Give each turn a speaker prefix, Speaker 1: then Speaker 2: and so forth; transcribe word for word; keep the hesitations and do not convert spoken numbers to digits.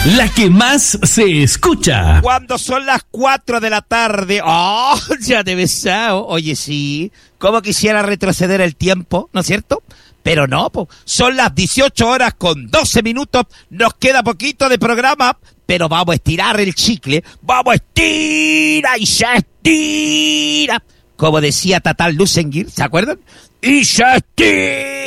Speaker 1: La que más se escucha.
Speaker 2: Cuando son las cuatro de la tarde. ¡Oh! Ya te he besado. Oye, sí. ¿Cómo quisiera retroceder el tiempo? ¿No es cierto? Pero no, po. Son las dieciocho horas con doce minutos. Nos queda poquito de programa. Pero vamos a estirar el chicle. Vamos a estirar y ya estira. Como decía Tatal Lusenguir, ¿se acuerdan? Y ya estira.